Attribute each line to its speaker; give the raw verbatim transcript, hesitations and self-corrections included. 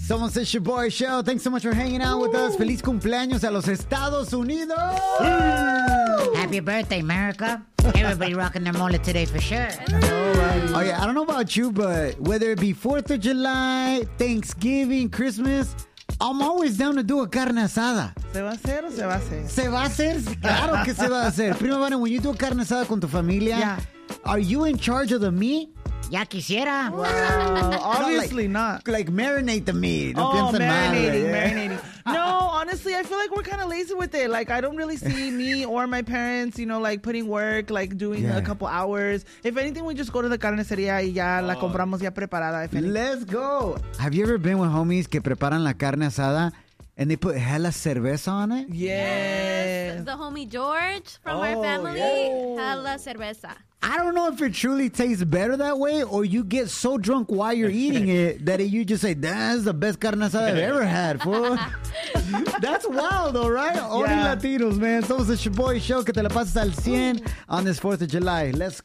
Speaker 1: Somos el Shaboy Show. Thanks so much for hanging out with us. Feliz cumpleaños a los Estados Unidos.
Speaker 2: Happy birthday, America. Everybody rocking their mole today for sure.
Speaker 1: Oh, yeah. I don't know about you, but whether it be fourth of July, Thanksgiving, Christmas, I'm always down to do a carne asada.
Speaker 3: ¿Se va a hacer o se va a hacer?
Speaker 1: ¿Se va a hacer? Claro que se va a hacer. Prima Vane, when you do a carne asada con tu familia,
Speaker 3: Yeah.
Speaker 1: are you in charge of the meat?
Speaker 2: Ya quisiera.
Speaker 3: Wow, obviously
Speaker 1: no, like,
Speaker 3: not.
Speaker 1: Like marinate the meat. No
Speaker 3: Oh,
Speaker 1: piensen mal,
Speaker 3: marinating,
Speaker 1: yeah.
Speaker 3: marinating. No, honestly, I feel like we're kind of lazy with it. Like, I don't really see me or my parents, you know, like putting work, like doing
Speaker 1: Yeah.
Speaker 3: a couple hours. If anything, we just go to the carnicería y ya la compramos ya preparada. If anything.
Speaker 1: Let's go. Have you ever been with homies que preparan la carne asada and they put hella cerveza on it?
Speaker 3: Yes.
Speaker 4: The homie George from
Speaker 1: Oh,
Speaker 4: our family,
Speaker 1: yeah.
Speaker 4: hella cerveza.
Speaker 1: I don't know if it truly tastes better that way or you get so drunk while you're eating it that you just say, that's the best carne asada I've ever had, fool. That's wild, though, right? Only
Speaker 3: Yeah.
Speaker 1: Latinos, man. Somos el Shaboy Show. Que te la pases al cien on this fourth of July. Let's go.